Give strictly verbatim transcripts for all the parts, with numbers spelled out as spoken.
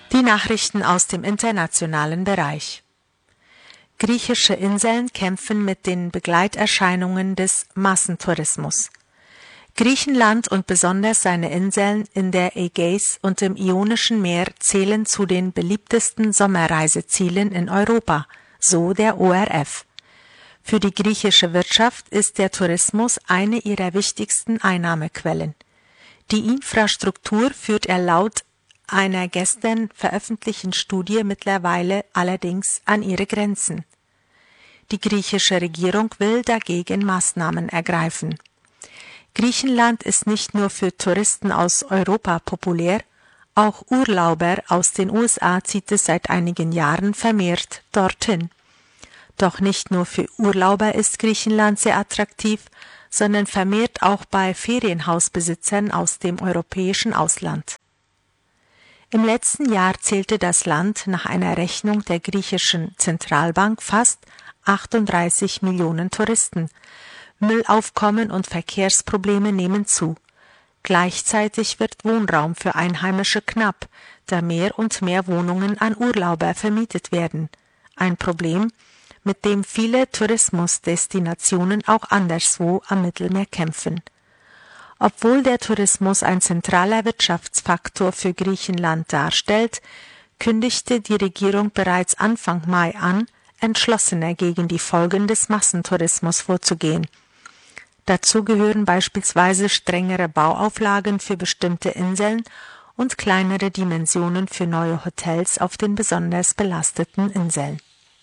Die Nachrichten aus dem internationalen Bereich. Griechische Inseln kämpfen mit den Begleiterscheinungen des Massentourismus. Griechenland und besonders seine Inseln in der Ägäis und im Ionischen Meer zählen zu den beliebtesten Sommerreisezielen in Europa, so der O R F. Für die griechische Wirtschaft ist der Tourismus eine ihrer wichtigsten Einnahmequellen. Die Infrastruktur führt er laut einer gestern veröffentlichten Studie mittlerweile allerdings an ihre Grenzen. Die griechische Regierung will dagegen Maßnahmen ergreifen. Griechenland ist nicht nur für Touristen aus Europa populär, auch Urlauber aus den U S A zieht es seit einigen Jahren vermehrt dorthin. Doch nicht nur für Urlauber ist Griechenland sehr attraktiv, sondern vermehrt auch bei Ferienhausbesitzern aus dem europäischen Ausland. Im letzten Jahr zählte das Land nach einer Rechnung der griechischen Zentralbank fast achtunddreißig Millionen Touristen. Müllaufkommen und Verkehrsprobleme nehmen zu. Gleichzeitig wird Wohnraum für Einheimische knapp, da mehr und mehr Wohnungen an Urlauber vermietet werden. Ein Problem, mit dem viele Tourismusdestinationen auch anderswo am Mittelmeer kämpfen. Obwohl der Tourismus ein zentraler Wirtschaftsfaktor für Griechenland darstellt, kündigte die Regierung bereits Anfang Mai an, entschlossener gegen die Folgen des Massentourismus vorzugehen. Dazu gehören beispielsweise strengere Bauauflagen für bestimmte Inseln und kleinere Dimensionen für neue Hotels auf den besonders belasteten Inseln.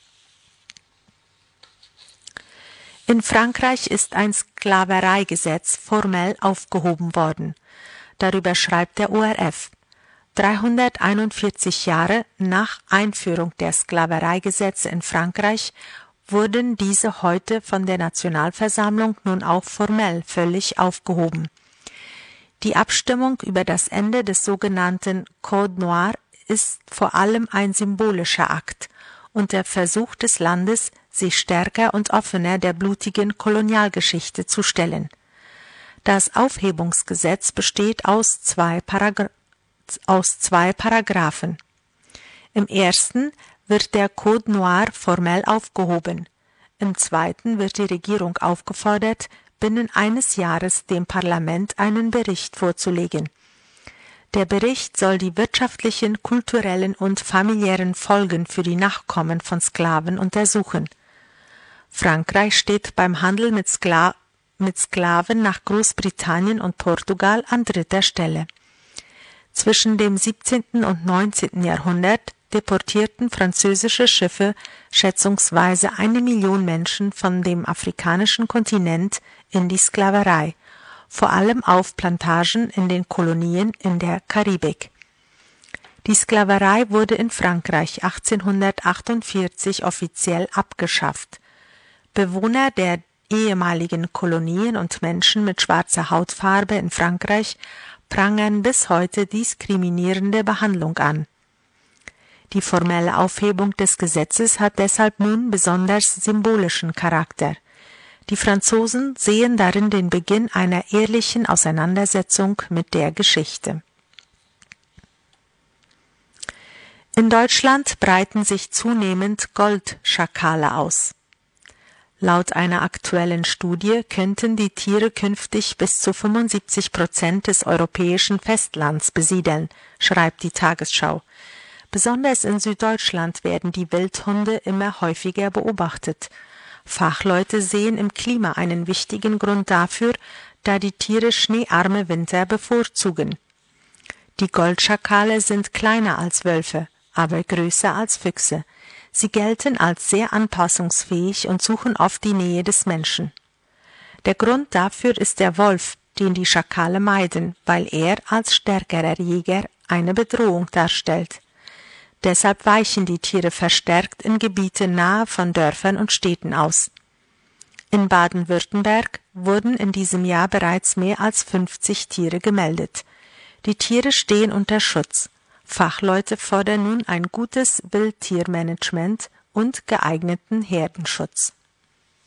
In Frankreich ist ein Sklavereigesetz formell aufgehoben worden. Darüber schreibt der O R F. dreihunderteinundvierzig Jahre nach Einführung der Sklavereigesetze in Frankreich wurden diese heute von der Nationalversammlung nun auch formell völlig aufgehoben. Die Abstimmung über das Ende des sogenannten Code Noir ist vor allem ein symbolischer Akt und der Versuch des Landes, sich stärker und offener der blutigen Kolonialgeschichte zu stellen. Das Aufhebungsgesetz besteht aus zwei, Paragra- aus zwei Paragraphen. Im ersten wird der Code Noir formell aufgehoben. Im zweiten wird die Regierung aufgefordert, binnen eines Jahres dem Parlament einen Bericht vorzulegen. Der Bericht soll die wirtschaftlichen, kulturellen und familiären Folgen für die Nachkommen von Sklaven untersuchen. Frankreich steht beim Handel mit, Skla- mit Sklaven nach Großbritannien und Portugal an dritter Stelle. Zwischen dem siebzehnten und neunzehnten Jahrhundert deportierten französische Schiffe schätzungsweise eine Million Menschen von dem afrikanischen Kontinent in die Sklaverei, vor allem auf Plantagen in den Kolonien in der Karibik. Die Sklaverei wurde in Frankreich achtzehnhundertachtundvierzig offiziell abgeschafft. Bewohner der ehemaligen Kolonien und Menschen mit schwarzer Hautfarbe in Frankreich prangern bis heute diskriminierende Behandlung an. Die formelle Aufhebung des Gesetzes hat deshalb nun besonders symbolischen Charakter. Die Franzosen sehen darin den Beginn einer ehrlichen Auseinandersetzung mit der Geschichte. In Deutschland breiten sich zunehmend Goldschakale aus. Laut einer aktuellen Studie könnten die Tiere künftig bis zu fünfundsiebzig Prozent des europäischen Festlands besiedeln, schreibt die Tagesschau. Besonders in Süddeutschland werden die Wildhunde immer häufiger beobachtet. Fachleute sehen im Klima einen wichtigen Grund dafür, da die Tiere schneearme Winter bevorzugen. Die Goldschakale sind kleiner als Wölfe, aber größer als Füchse. Sie gelten als sehr anpassungsfähig und suchen oft die Nähe des Menschen. Der Grund dafür ist der Wolf, den die Schakale meiden, weil er als stärkerer Jäger eine Bedrohung darstellt. Deshalb weichen die Tiere verstärkt in Gebiete nahe von Dörfern und Städten aus. In Baden-Württemberg wurden in diesem Jahr bereits mehr als fünfzig Tiere gemeldet. Die Tiere stehen unter Schutz. Fachleute fordern nun ein gutes Wildtiermanagement und geeigneten Herdenschutz.